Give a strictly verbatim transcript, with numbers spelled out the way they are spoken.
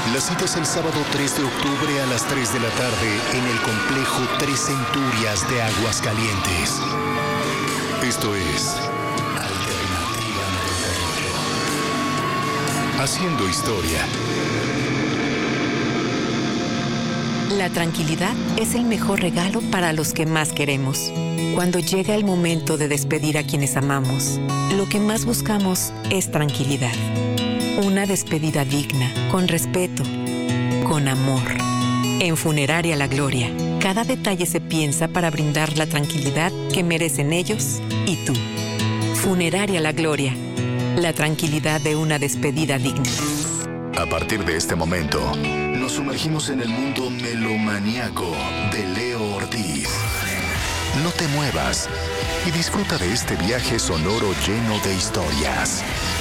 La cita es el sábado tres de octubre a las tres de la tarde en el complejo Tres Centurias de Aguascalientes. Esto es Alternativa noventa y ocho. Haciendo historia. La tranquilidad es el mejor regalo para los que más queremos. Cuando llega el momento de despedir a quienes amamos, lo que más buscamos es tranquilidad. Una despedida digna, con respeto, con amor. En Funeraria La Gloria, cada detalle se piensa para brindar la tranquilidad que merecen ellos y tú. Funeraria La Gloria, la tranquilidad de una despedida digna. A partir de este momento, nos sumergimos en el mundo melomaníaco de Leo Ortiz. No te muevas y disfruta de este viaje sonoro lleno de historias.